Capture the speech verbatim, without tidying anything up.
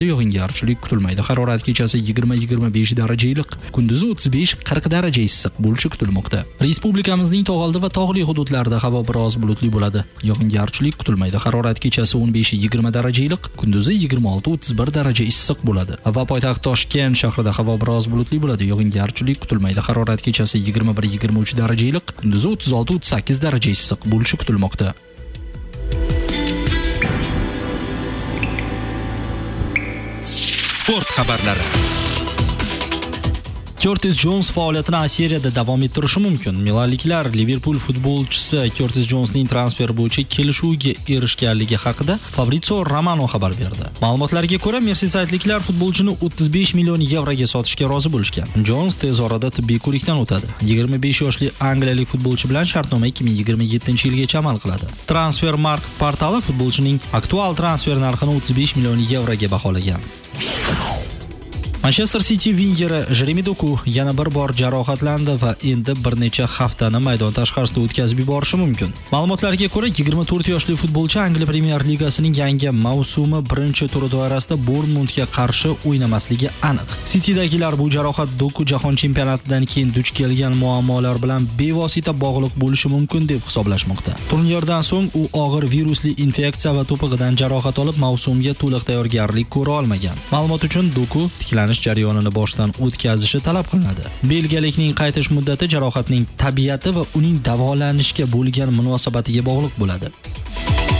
Yog'ingarchilik kutilmaydi. Harorat kechasi yigirma yigirma besh daraja iliq, kunduzi o'ttiz besh qirq daraja issiq bo'lishi kutilmoqda. Respublikamizning tog'oldi va tog'li hududlarida havo biroz bulutli bo'ladi. Yog'ingarchilik kutilmaydi. Harorat kechasi o'n besh yigirma daraja iliq, kunduzi yigirma olti o'ttiz bir daraja issiq bo'ladi. Va poytaxt Toshkent shahrida havo biroz bulutli bo'ladi. Yog'ingarchilik kutilmaydi. Harorat kechasi yigirma bir yigirma uch daraja iliq, kunduzi o'ttiz olti o'ttiz sakkiz daraja issiq bo'lishi kutilmoqda. Sport xabarlari. Curtis Jones faoliyatini A seriyada davom ettirishi mumkin. Milanliklar Liverpool futbolchisi Curtis Jonesning transfer bo'yicha kelishuvga erishganligi haqida Fabrizio Romano xabar berdi. Ma'lumotlarga ko'ra, Merseysaytliklar futbolchini o'ttiz besh million yevroga sotishga rozi bo'lishgan. Jones tez orada tibbiy ko'rikdan o'tadi. yigirma besh yoshli angliyalik futbolchi bilan shartnoma ikki ming yigirma yettinchi yilgacha amal qiladi. Transfermarkt portali futbolchining aktual transfer narxini o'ttiz besh million yevroga baholagan. Manchester City vingeri Jeremy Doku yana bir bor jarohatlandi va endi bir necha haftani maydon tashqarisida o'tkazib yuborishi mumkin. Ma'lumotlarga ko'ra, yigirma to'rt yoshli futbolchi Angliya Premyer Ligasining yangi mavsumi birinchi turi doirasida Bournemouthga qarshi o'ynamasligi aniq. Citydagilar bu jarohat Doku jahon chempionatidan keyin duch kelgan muammolar bilan bevosita bog'liq bo'lishi mumkin deb hisoblashmoqda. Turnirdan so'ng u og'ir virusli infeksiya va to'pig'idan jarohat olib, mavsumga to'liq tayyorgarlik ko'ra olmagan. Ma'lumot uchun Doku tiklanish jarayonini boshdan o'tkazishi talab qilinadi. Belgiyalikning qaytish muddati jarohatning tabiati va uning davolanishga bo'lgan munosabatiga bog'liq bo'ladi.